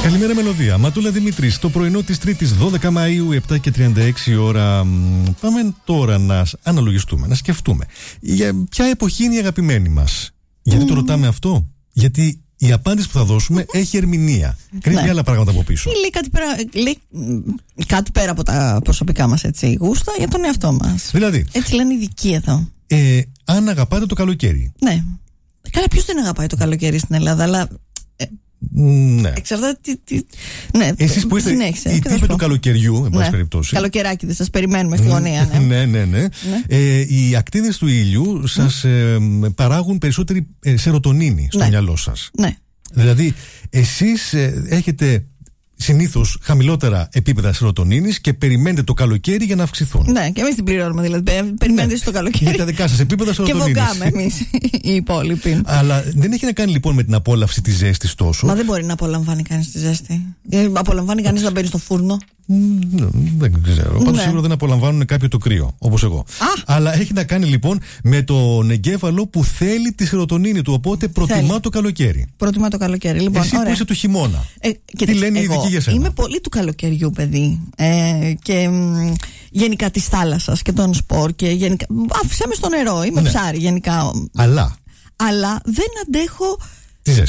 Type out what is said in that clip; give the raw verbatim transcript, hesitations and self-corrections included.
Καλημέρα Μελωδία. Ματούλα Δημήτρης, το πρωινό της Τρίτης δώδεκα Μαΐου, επτά και τριάντα έξι ώρα. Πάμε τώρα να αναλογιστούμε, να σκεφτούμε. Για ποια εποχή είναι η αγαπημένη μας? Γιατί mm. το ρωτάμε αυτό? Γιατί η απάντηση που θα δώσουμε έχει ερμηνεία. Κρύβει ναι. άλλα πράγματα από πίσω. Λέει κάτι πέρα, λέει κάτι πέρα από τα προσωπικά μας έτσι, γούστα για τον εαυτό μας. Δηλαδή. Έτσι λένε οι ειδικοί εδώ. Ε, αν αγαπάτε το καλοκαίρι. Ναι. Καλά, ποιος δεν αγαπάει το καλοκαίρι στην Ελλάδα, αλλά. Ε, ναι. Εξαρτάται τι. τι ναι. Εσείς που είστε η τύπη του καλοκαιριού, εν πάση ναι. περιπτώσει. Καλοκαιράκι, δεν σας περιμένουμε στη γωνία. Ναι, ναι, ναι. ναι. ναι. Ε, οι ακτίνες του ήλιου mm. σας ε, παράγουν περισσότερη ε, σερωτονίνη στο ναι. μυαλό σας. Ναι. Δηλαδή, εσείς ε, έχετε συνήθως χαμηλότερα επίπεδα σερωτονίνης και περιμένετε το καλοκαίρι για να αυξηθούν. Ναι, και εμείς την πληρώνουμε δηλαδή. Περιμένετε ναι. το καλοκαίρι. Για τα δικά σας επίπεδα σερωτονίνης. Και βογκάμε εμείς οι υπόλοιποι. Αλλά δεν έχει να κάνει λοιπόν με την απόλαυση της ζέστης τόσο. Μα δεν μπορεί να απολαμβάνει κανείς τη ζέστη. Απολαμβάνει κανείς να μπαίνει στο φούρνο. Mm, δεν ξέρω. Πάντως ναι. σίγουρα δεν απολαμβάνουν κάποιο το κρύο, όπως εγώ. Α! Αλλά έχει να κάνει λοιπόν με τον εγκέφαλο που θέλει τη σερωτονίνη του. Οπότε προτιμά θέλει. το καλοκαίρι. Προτιμά το καλοκαίρι. Λοιπόν, εσύ ωραία. που είσαι του χειμώνα. Ε, τι τι λένε οι ειδικοί για σένα? Είμαι πολύ του καλοκαιριού, παιδί. Ε, και μ, γενικά τη θάλασσα και των σπορ. Και γενικά. Άφησέ με στο νερό. Είμαι ναι. ψάρι γενικά. Αλλά. Αλλά δεν αντέχω